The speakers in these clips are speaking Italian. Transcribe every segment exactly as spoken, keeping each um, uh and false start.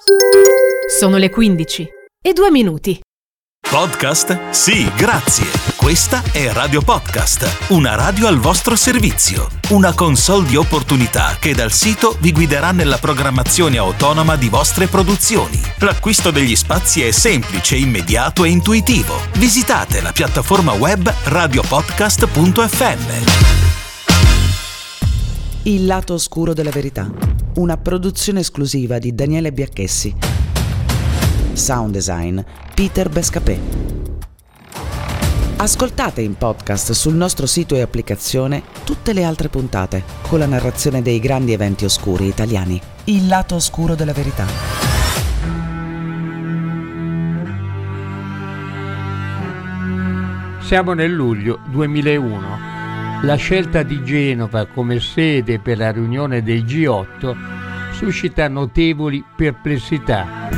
Sono le quindici e due minuti. Podcast? Sì, grazie. Questa è Radio Podcast, una radio al vostro servizio. Una console di opportunità che dal sito vi guiderà nella programmazione autonoma di vostre produzioni. L'acquisto degli spazi è semplice, immediato e intuitivo. Visitate la piattaforma web radiopodcast punto effe emme. Il lato oscuro della verità. Una produzione esclusiva di Daniele Biacchessi. Sound design Peter Bescapè. Ascoltate in podcast sul nostro sito e applicazione tutte le altre puntate con la narrazione dei grandi eventi oscuri italiani. Il lato oscuro della verità. Siamo nel luglio duemilauno. La scelta di Genova come sede per la riunione del G otto suscita notevoli perplessità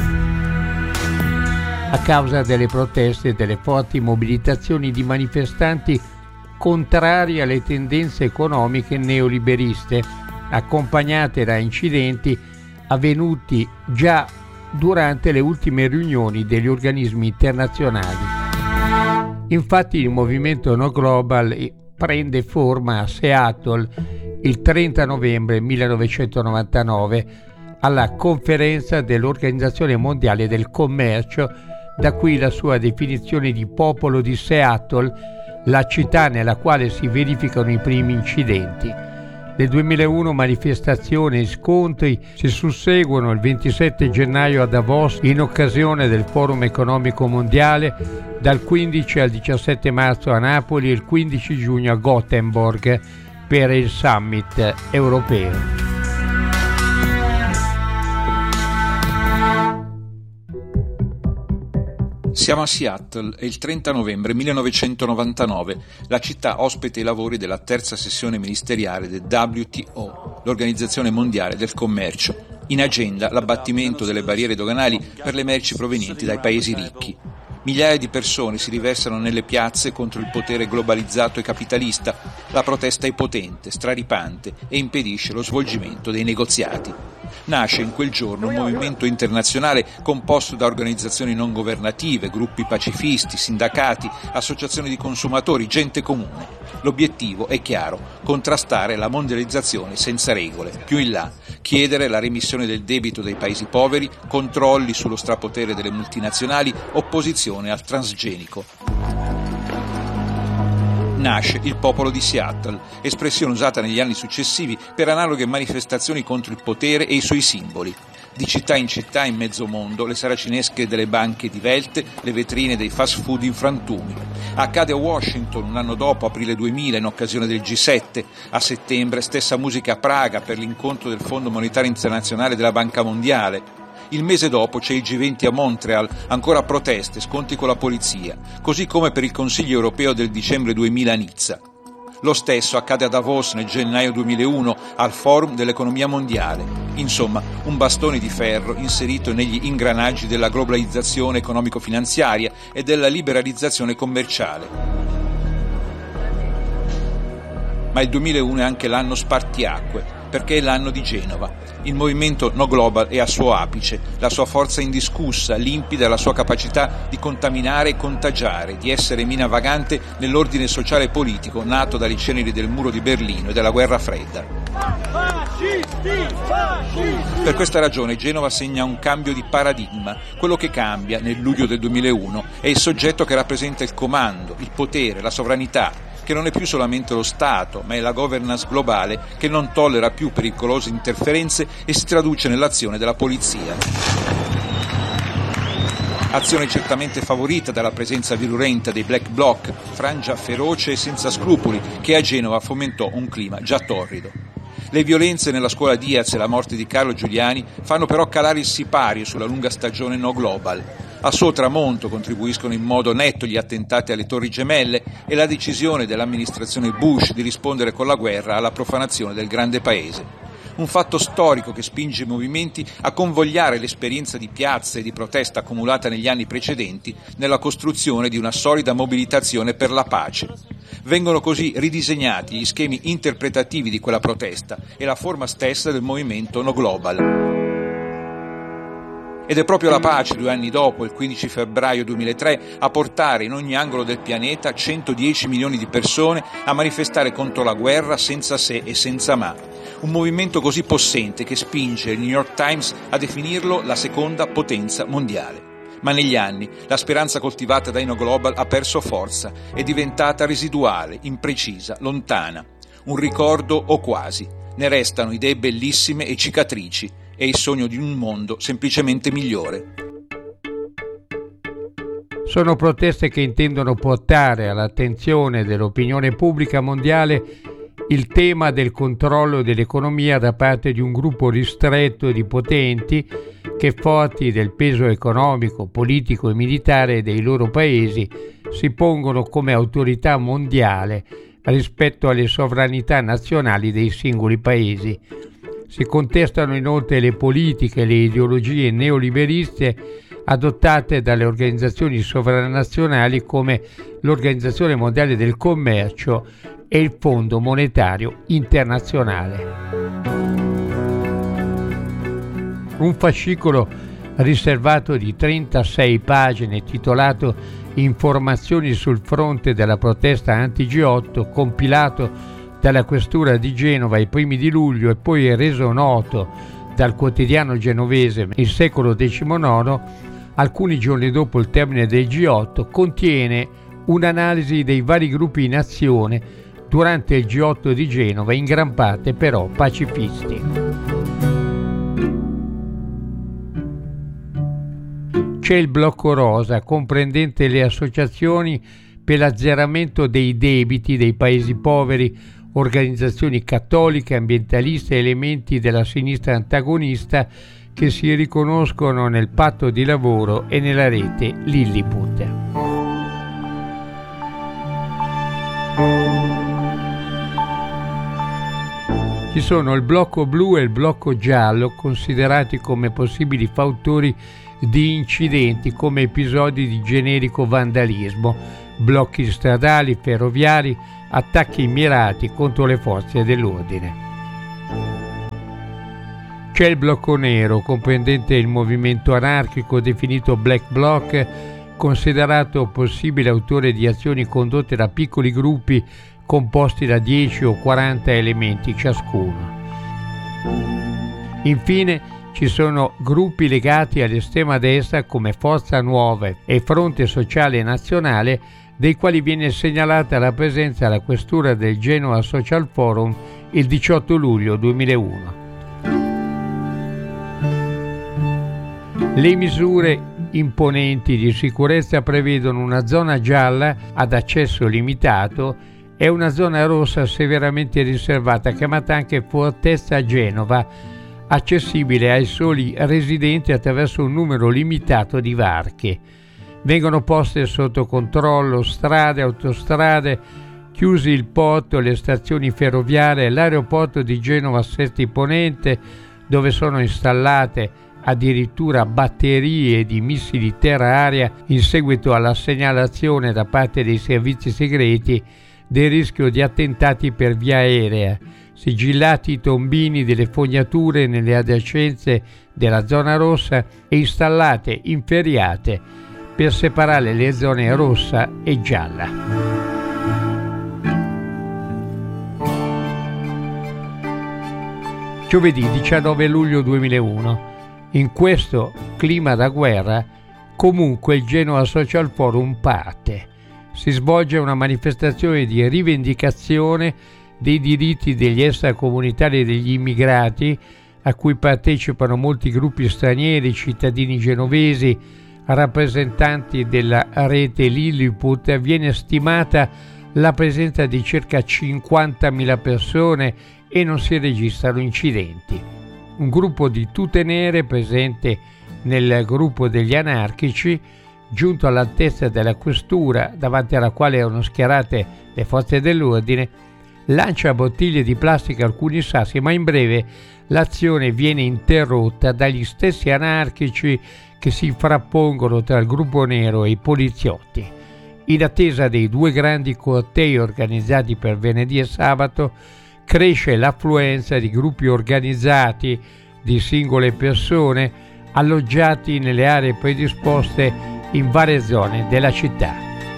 a causa delle proteste e delle forti mobilitazioni di manifestanti contrari alle tendenze economiche neoliberiste, accompagnate da incidenti avvenuti già durante le ultime riunioni degli organismi internazionali. Infatti il movimento No Global prende forma a Seattle il trenta novembre millenovecentonovantanove alla conferenza dell'Organizzazione Mondiale del Commercio, da qui la sua definizione di popolo di Seattle, la città nella quale si verificano i primi incidenti. Nel duemilauno manifestazioni e scontri si susseguono il ventisette gennaio a Davos in occasione del Forum Economico Mondiale, dal quindici al diciassette marzo a Napoli e il quindici giugno a Gothenburg per il Summit europeo. Siamo a Seattle, è il trenta novembre millenovecentonovantanove, la città ospita i lavori della terza sessione ministeriale del W T O, l'Organizzazione Mondiale del Commercio. In agenda l'abbattimento delle barriere doganali per le merci provenienti dai paesi ricchi. Migliaia di persone si riversano nelle piazze contro il potere globalizzato e capitalista. La protesta è potente, straripante e impedisce lo svolgimento dei negoziati. Nasce in quel giorno un movimento internazionale composto da organizzazioni non governative, gruppi pacifisti, sindacati, associazioni di consumatori, gente comune. L'obiettivo è chiaro: contrastare la mondializzazione senza regole. Più in là, chiedere la remissione del debito dei paesi poveri, controlli sullo strapotere delle multinazionali, opposizione al transgenico. Nasce il popolo di Seattle, espressione usata negli anni successivi per analoghe manifestazioni contro il potere e i suoi simboli. Di città in città in mezzo mondo, le saracinesche delle banche divelte, le vetrine dei fast food in frantumi. Accade a Washington un anno dopo, aprile duemila, in occasione del G sette. A settembre, stessa musica a Praga per l'incontro del Fondo Monetario Internazionale della Banca Mondiale. Il mese dopo c'è il G venti a Montreal, ancora proteste, scontri con la polizia, così come per il Consiglio europeo del dicembre duemila a Nizza. Lo stesso accade a Davos nel gennaio duemilauno al Forum dell'Economia Mondiale. Insomma, un bastone di ferro inserito negli ingranaggi della globalizzazione economico-finanziaria e della liberalizzazione commerciale. Ma il duemilauno è anche l'anno spartiacque, perché è l'anno di Genova. Il movimento No Global è a suo apice, la sua forza indiscussa, limpida, la sua capacità di contaminare e contagiare, di essere mina vagante nell'ordine sociale e politico nato dalle ceneri del muro di Berlino e della guerra fredda. Per questa ragione Genova segna un cambio di paradigma. Quello che cambia nel luglio del duemilauno è il soggetto che rappresenta il comando, il potere, la sovranità, che non è più solamente lo Stato, ma è la governance globale che non tollera più pericolose interferenze e si traduce nell'azione della polizia. Azione certamente favorita dalla presenza virulenta dei Black Bloc, frangia feroce e senza scrupoli, che a Genova fomentò un clima già torrido. Le violenze nella scuola Diaz e la morte di Carlo Giuliani fanno però calare il sipario sulla lunga stagione No Global. A suo tramonto contribuiscono in modo netto gli attentati alle Torri Gemelle e la decisione dell'amministrazione Bush di rispondere con la guerra alla profanazione del grande paese. Un fatto storico che spinge i movimenti a convogliare l'esperienza di piazza e di protesta accumulata negli anni precedenti nella costruzione di una solida mobilitazione per la pace. Vengono così ridisegnati gli schemi interpretativi di quella protesta e la forma stessa del movimento No Global. Ed è proprio la pace, due anni dopo, il quindici febbraio duemilatré, a portare in ogni angolo del pianeta centodieci milioni di persone a manifestare contro la guerra senza se e senza ma. Un movimento così possente che spinge il New York Times a definirlo la seconda potenza mondiale. Ma negli anni la speranza coltivata da Inno Global ha perso forza, è diventata residuale, imprecisa, lontana. Un ricordo o quasi. Ne restano idee bellissime e cicatrici e il sogno di un mondo semplicemente migliore. Sono proteste che intendono portare all'attenzione dell'opinione pubblica mondiale il tema del controllo dell'economia da parte di un gruppo ristretto di potenti che, forti del peso economico, politico e militare dei loro paesi, si pongono come autorità mondiale rispetto alle sovranità nazionali dei singoli paesi. Si contestano inoltre le politiche e le ideologie neoliberiste adottate dalle organizzazioni sovranazionali come l'Organizzazione Mondiale del Commercio e il Fondo Monetario Internazionale. Un fascicolo riservato di trentasei pagine titolato Informazioni sul fronte della protesta anti G otto, compilato dalla Questura di Genova ai primi di luglio e poi reso noto dal quotidiano genovese Il Secolo diciannove, alcuni giorni dopo il termine del G otto, contiene un'analisi dei vari gruppi in azione durante il G otto di Genova, in gran parte però pacifisti. C'è il blocco rosa, comprendente le associazioni per l'azzeramento dei debiti dei paesi poveri, organizzazioni cattoliche, ambientaliste e elementi della sinistra antagonista che si riconoscono nel patto di lavoro e nella rete Lilliput. Ci sono il blocco blu e il blocco giallo, considerati come possibili fautori di incidenti come episodi di generico vandalismo, blocchi stradali, ferroviari, attacchi mirati contro le forze dell'ordine. C'è il blocco nero, comprendente il movimento anarchico definito Black Bloc, considerato possibile autore di azioni condotte da piccoli gruppi composti da dieci o quaranta elementi ciascuno. Infine ci sono gruppi legati all'estrema destra come Forza Nuova e Fronte Sociale Nazionale, dei quali viene segnalata la presenza alla Questura del Genoa Social Forum il diciotto luglio duemilauno. Le misure imponenti di sicurezza prevedono una zona gialla ad accesso limitato e una zona rossa severamente riservata, chiamata anche Fortezza Genova, accessibile ai soli residenti attraverso un numero limitato di varchi. Vengono poste sotto controllo strade, autostrade, chiusi il porto, le stazioni ferroviarie, l'aeroporto di Genova Sesti Ponente, dove sono installate addirittura batterie di missili terra-aria in seguito alla segnalazione da parte dei servizi segreti del rischio di attentati per via aerea, sigillati i tombini delle fognature nelle adiacenze della zona rossa e installate inferriate per separare le zone rossa e gialla. Giovedì diciannove luglio duemilauno. In questo clima da guerra, comunque il Genoa Social Forum parte. Si svolge una manifestazione di rivendicazione dei diritti degli extracomunitari e degli immigrati, a cui partecipano molti gruppi stranieri, cittadini genovesi, rappresentanti della rete Lilliput. Viene stimata la presenza di circa cinquantamila persone e non si registrano incidenti. Un gruppo di tute nere presente nel gruppo degli anarchici, giunto all'altezza della questura, davanti alla quale erano schierate le forze dell'ordine, lancia bottiglie di plastica e alcuni sassi, ma in breve l'azione viene interrotta dagli stessi anarchici che si frappongono tra il gruppo nero e i poliziotti. In attesa dei due grandi cortei organizzati per venerdì e sabato, cresce l'affluenza di gruppi organizzati di singole persone alloggiati nelle aree predisposte in varie zone della città.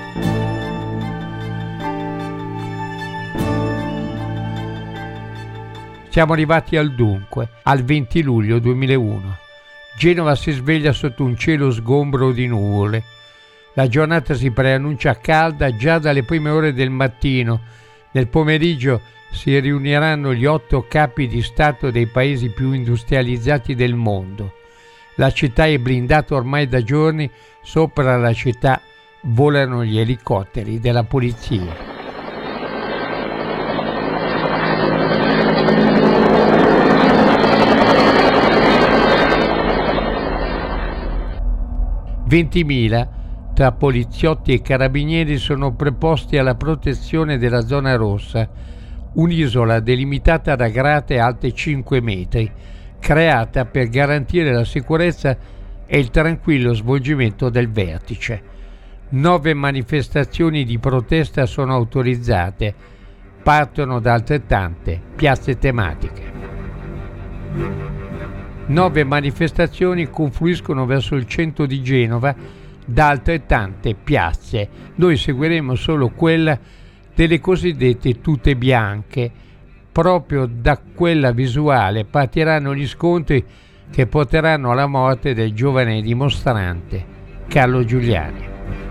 Siamo arrivati al dunque, al venti luglio duemilauno. Genova si sveglia sotto un cielo sgombro di nuvole. La giornata si preannuncia calda già dalle prime ore del mattino. Nel pomeriggio si riuniranno gli otto capi di Stato dei paesi più industrializzati del mondo. La città è blindata ormai da giorni, sopra la città volano gli elicotteri della polizia. ventimila tra poliziotti e carabinieri sono preposti alla protezione della zona rossa, un'isola delimitata da grate alte cinque metri, creata per garantire la sicurezza e il tranquillo svolgimento del vertice. Nove manifestazioni di protesta sono autorizzate, partono da altrettante piazze tematiche. Nove manifestazioni confluiscono verso il centro di Genova da altrettante piazze. Noi seguiremo solo quella delle cosiddette tute bianche. Proprio da quella visuale partiranno gli scontri che porteranno alla morte del giovane dimostrante Carlo Giuliani.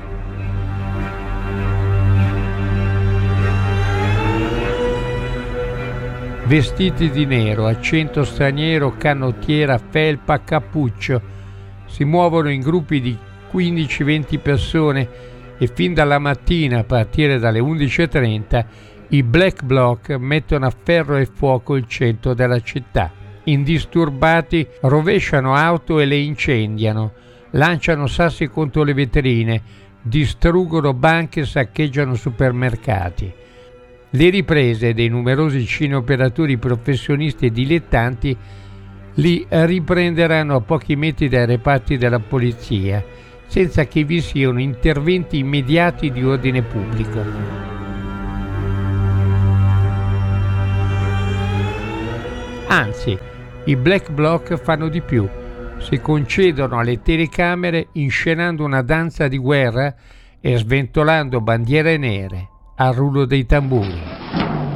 Vestiti di nero, accento straniero, canottiera, felpa, cappuccio, si muovono in gruppi di quindici venti persone e fin dalla mattina, a partire dalle undici e trenta, i Black Bloc mettono a ferro e fuoco il centro della città. Indisturbati rovesciano auto e le incendiano, lanciano sassi contro le vetrine, distruggono banche e saccheggiano supermercati. Le riprese dei numerosi cineoperatori professionisti e dilettanti li riprenderanno a pochi metri dai reparti della polizia, senza che vi siano interventi immediati di ordine pubblico. Anzi, i Black Bloc fanno di più. Si concedono alle telecamere inscenando una danza di guerra e sventolando bandiere nere al rullo dei tamburi.